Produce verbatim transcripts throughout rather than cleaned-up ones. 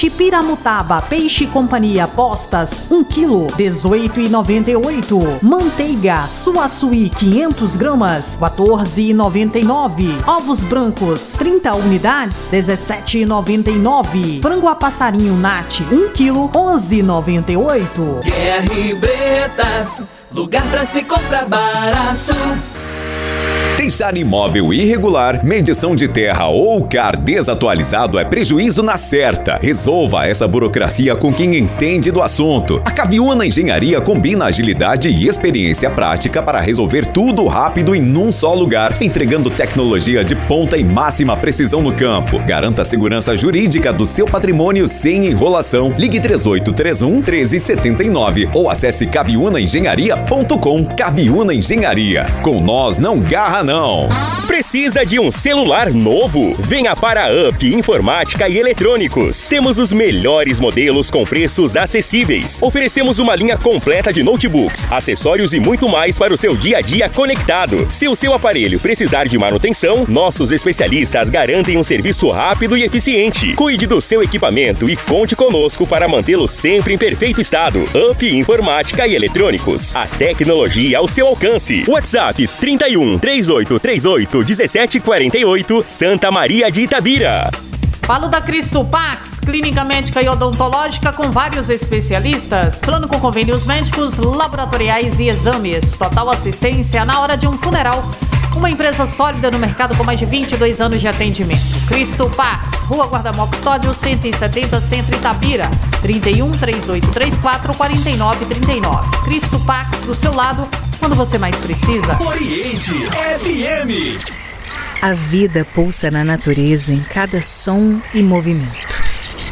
Piramutaba, Peixe Companhia Postas, um quilo, dezoito reais e noventa e oito centavos. Manteiga, Suaçuí, quinhentas gramas, quatorze reais e noventa e nove centavos. Ovos brancos, trinta unidades, dezessete reais e noventa e nove centavos. Frango a passarinho Nat, um quilo, onze reais e noventa e oito centavos. Guerra Bretas, lugar pra se comprar barato. Deixar imóvel irregular, medição de terra ou C A R desatualizado é prejuízo na certa. Resolva essa burocracia com quem entende do assunto. A Caviúna Engenharia combina agilidade e experiência prática para resolver tudo rápido em um só lugar, entregando tecnologia de ponta e máxima precisão no campo. Garanta a segurança jurídica do seu patrimônio sem enrolação. Ligue três oito três um, um três sete nove ou acesse caviúna engenharia ponto com. Caviúna Engenharia. Com nós não garra não. Precisa de um celular novo? Venha para a Up Informática e Eletrônicos. Temos os melhores modelos com preços acessíveis. Oferecemos uma linha completa de notebooks, acessórios e muito mais para o seu dia a dia conectado. Se o seu aparelho precisar de manutenção, nossos especialistas garantem um serviço rápido e eficiente. Cuide do seu equipamento e conte conosco para mantê-lo sempre em perfeito estado. Up Informática e Eletrônicos. A tecnologia ao seu alcance. WhatsApp trinta e um, trinta e oito, trinta e oito, dezessete quarenta e oito, Santa Maria de Itabira. Falo da Cristo Pax, clínica médica e odontológica com vários especialistas, plano com convênios médicos, laboratoriais e exames, total assistência na hora de um funeral. Uma empresa sólida no mercado com mais de vinte e dois anos de atendimento. Cristo Pax, Rua Guardamó Custódio, cento e setenta, Centro Itabira, trinta e um, trinta e oito, trinta e quatro, quarenta e nove, trinta e nove. Cristo Pax, do seu lado, quando você mais precisa. Oriente F M. A vida pulsa na natureza em cada som e movimento.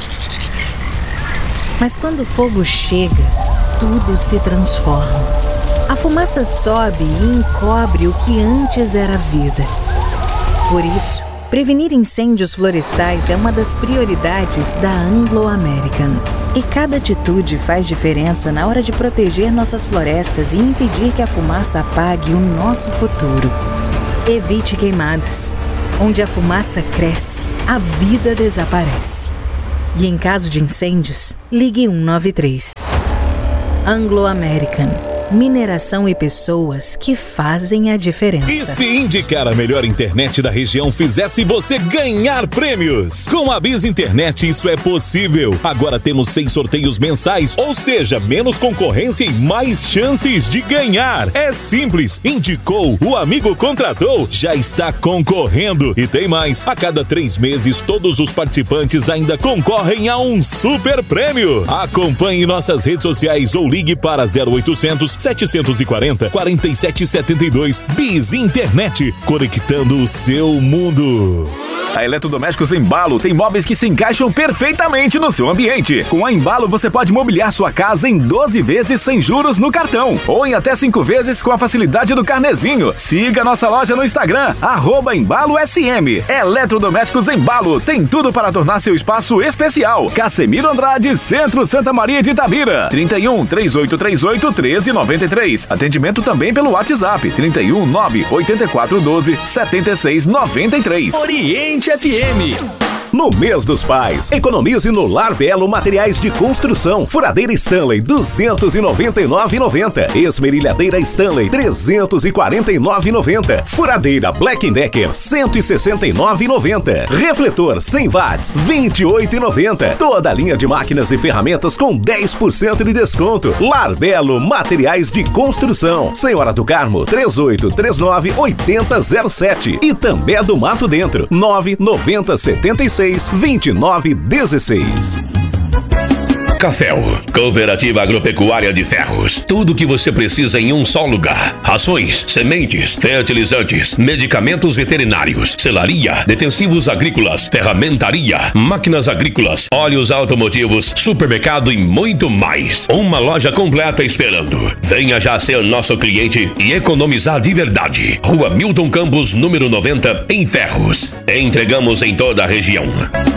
Mas quando o fogo chega, tudo se transforma. A fumaça sobe e encobre o que antes era vida. Por isso, prevenir incêndios florestais é uma das prioridades da Anglo American. E cada atitude faz diferença na hora de proteger nossas florestas e impedir que a fumaça apague o nosso futuro. Evite queimadas. Onde a fumaça cresce, a vida desaparece. E em caso de incêndios, ligue um nove três. Anglo American. Mineração e pessoas que fazem a diferença. E se indicar a melhor internet da região fizesse você ganhar prêmios? Com a Biz Internet isso é possível. Agora temos seis sorteios mensais, ou seja, menos concorrência e mais chances de ganhar. É simples, indicou, o amigo contratou, já está concorrendo. E tem mais, a cada três meses todos os participantes ainda concorrem a um super prêmio. Acompanhe nossas redes sociais ou ligue para zero oitocentos, setecentos e quarenta, quarenta e sete setenta e dois. Biz Internet, conectando o seu mundo. A Eletrodomésticos Embalo tem móveis que se encaixam perfeitamente no seu ambiente. Com a Embalo você pode mobiliar sua casa em doze vezes sem juros no cartão ou em até cinco vezes com a facilidade do carnezinho. Siga nossa loja no Instagram, arroba Embalo S M. Eletrodomésticos Embalo tem tudo para tornar seu espaço especial. Casemiro Andrade, Centro Santa Maria de Itabira. trinta e um, três oito três oito, treze noventa e três. Atendimento também pelo WhatsApp trinta e um, nove oito quatro, doze, setenta e seis noventa e três. Oriente F M. No mês dos pais, economize no Lar Belo Materiais de Construção. Furadeira Stanley, duzentos e noventa e nove reais e noventa centavos. Esmerilhadeira Stanley, trezentos e quarenta e nove reais e noventa centavos. Furadeira Black Decker, cento e sessenta e nove reais e noventa centavos. Refletor cem watts, vinte e oito reais e noventa centavos. Toda a linha de máquinas e ferramentas com dez por cento de desconto. Lar Belo Materiais de Construção. Senhora do Carmo, três oito três nove, oito zero zero sete. E também do Mato Dentro, nove nove zero sete seis, vinte e nove dezesseis. Caféu, Cooperativa Agropecuária de Ferros. Tudo o que você precisa em um só lugar. Rações, sementes, fertilizantes, medicamentos veterinários, selaria, defensivos agrícolas, ferramentaria, máquinas agrícolas, óleos automotivos, supermercado e muito mais. Uma loja completa esperando. Venha já ser nosso cliente e economizar de verdade. Rua Milton Campos, número noventa, em Ferros. Entregamos em toda a região.